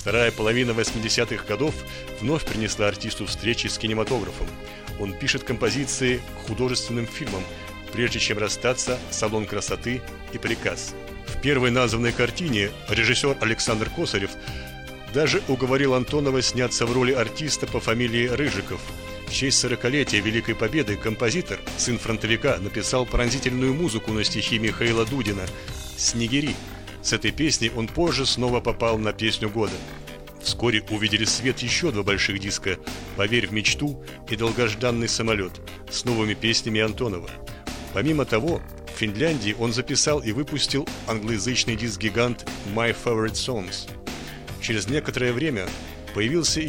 Вторая половина 80-х годов вновь принесла артисту встречи с кинематографом. Он пишет композиции к художественным фильмам, прежде чем расстаться с «Салон красоты» и «Приказ». В первой названной картине режиссер Александр Косарев даже уговорил Антонова сняться в роли артиста по фамилии Рыжиков. В честь 40-летия Великой Победы композитор, сын фронтовика, написал пронзительную музыку на стихи Михаила Дудина «Снегири». С этой песней он позже снова попал на песню года. Вскоре увидели свет еще два больших диска «Поверь в мечту» и «Долгожданный самолет» с новыми песнями Антонова. Помимо того, в Финляндии он записал и выпустил англоязычный диск-гигант «My Favorite Songs». Через некоторое время появился